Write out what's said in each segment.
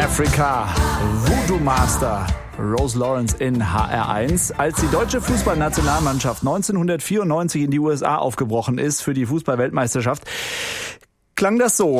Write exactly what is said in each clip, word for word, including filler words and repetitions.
Africa, Voodoo Master, Rose Lawrence in H R eins. Als die deutsche Fußballnationalmannschaft neunzehnhundertvierundneunzig in die U S A aufgebrochen ist für die Fußball-Weltmeisterschaft, klang das so.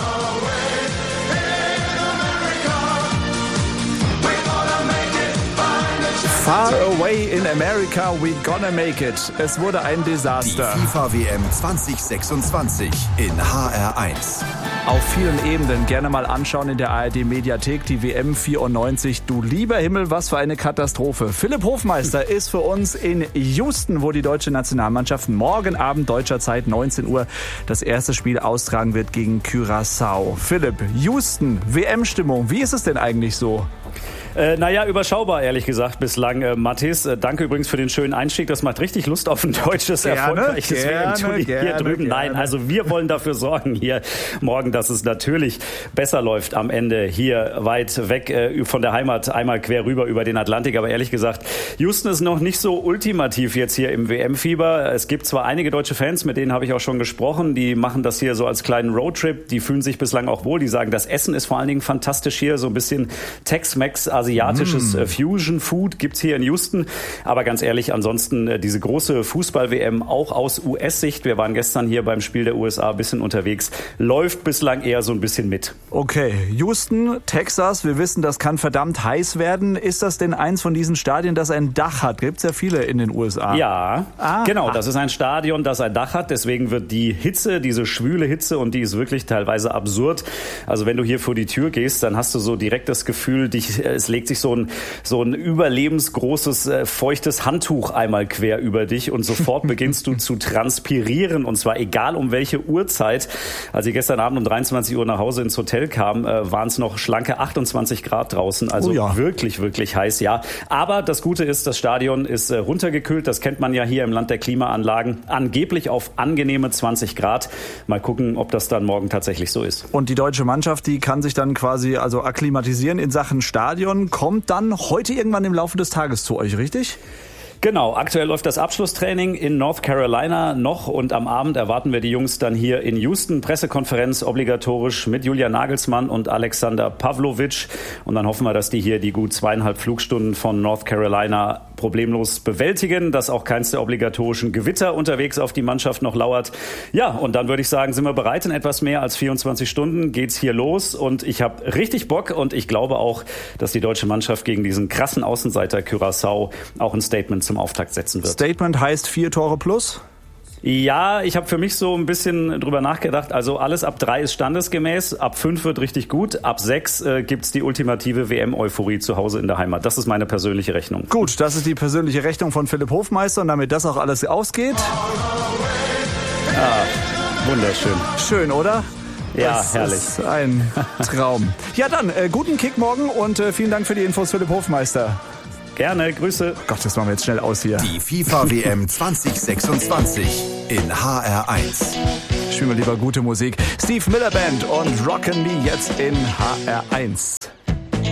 Far away in America, we gonna make it. Es wurde ein Desaster. Die FIFA W M zwanzig sechsundzwanzig in H R eins. Auf vielen Ebenen gerne mal anschauen in der A R D-Mediathek, die W M vierundneunzig. Du lieber Himmel, was für eine Katastrophe. Philipp Hofmeister ist für uns in Houston, wo die deutsche Nationalmannschaft morgen Abend deutscher Zeit neunzehn Uhr das erste Spiel austragen wird gegen Curaçao. Philipp, Houston, W M-Stimmung, wie ist es denn eigentlich so? Äh, naja, überschaubar, ehrlich gesagt, bislang, äh, Mathis. Äh, danke übrigens für den schönen Einstieg. Das macht richtig Lust auf ein deutsches, gerne, erfolgreiches W M-Turnier hier drüben. Gerne. Nein, also wir wollen dafür sorgen hier morgen, dass es natürlich besser läuft am Ende hier weit weg äh, von der Heimat, einmal quer rüber über den Atlantik. Aber ehrlich gesagt, Houston ist noch nicht so ultimativ jetzt hier im W M-Fieber. Es gibt zwar einige deutsche Fans, mit denen habe ich auch schon gesprochen, die machen das hier so als kleinen Roadtrip. Die fühlen sich bislang auch wohl. Die sagen, das Essen ist vor allen Dingen fantastisch hier, so ein bisschen Tex-Mex, asiatisches mm. Fusion-Food gibt's hier in Houston. Aber ganz ehrlich, ansonsten äh, diese große Fußball-W M auch aus U S-Sicht. Wir waren gestern hier beim Spiel der U S A ein bisschen unterwegs. Läuft bislang eher so ein bisschen mit. Okay, Houston, Texas. Wir wissen, das kann verdammt heiß werden. Ist das denn eins von diesen Stadien, das ein Dach hat? Gibt's ja viele in den U S A. Ja, ah, genau. Das ist ein Stadion, das ein Dach hat. Deswegen wird die Hitze, diese schwüle Hitze, und die ist wirklich teilweise absurd. Also wenn du hier vor die Tür gehst, dann hast du so direkt das Gefühl, dich, es legt sich so ein, so ein überlebensgroßes, äh, feuchtes Handtuch einmal quer über dich und sofort beginnst du zu transpirieren, und zwar egal um welche Uhrzeit. Als ich gestern Abend um dreiundzwanzig Uhr nach Hause ins Hotel kam, äh, waren es noch schlanke achtundzwanzig Grad draußen, also oh ja. wirklich, wirklich heiß, ja. Aber das Gute ist, das Stadion ist äh, runtergekühlt, das kennt man ja hier im Land der Klimaanlagen, angeblich auf angenehme zwanzig Grad. Mal gucken, ob das dann morgen tatsächlich so ist. Und die deutsche Mannschaft, die kann sich dann quasi also akklimatisieren in Sachen Stadion, kommt dann heute irgendwann im Laufe des Tages zu euch, richtig? Genau, aktuell läuft das Abschlusstraining in North Carolina noch, und am Abend erwarten wir die Jungs dann hier in Houston. Pressekonferenz obligatorisch mit Julian Nagelsmann und Alexander Pavlovic, und dann hoffen wir, dass die hier die gut zweieinhalb Flugstunden von North Carolina problemlos bewältigen, dass auch keins der obligatorischen Gewitter unterwegs auf die Mannschaft noch lauert. Ja, und dann würde ich sagen, sind wir bereit. In etwas mehr als vierundzwanzig Stunden geht's hier los, und ich habe richtig Bock, und ich glaube auch, dass die deutsche Mannschaft gegen diesen krassen Außenseiter Curaçao auch ein Statement zum Auftakt setzen wird. Statement heißt vier Tore plus? Ja, ich habe für mich so ein bisschen drüber nachgedacht. Also alles ab drei ist standesgemäß, ab fünf wird richtig gut, ab sechs äh, gibt's die ultimative W M-Euphorie zu Hause in der Heimat. Das ist meine persönliche Rechnung. Gut, das ist die persönliche Rechnung von Philipp Hofmeister, und damit das auch alles ausgeht. Ah, wunderschön. Schön, oder? Ja, das herrlich. Ist ein Traum. Ja, dann äh, guten Kick morgen, und äh, vielen Dank für die Infos, Philipp Hofmeister. Gerne, Grüße. Gott, das machen wir jetzt schnell aus hier. Die FIFA W M zwanzig sechsundzwanzig in H R eins. Spielen wir lieber gute Musik. Steve Miller Band und Rockin' Me jetzt in H R eins.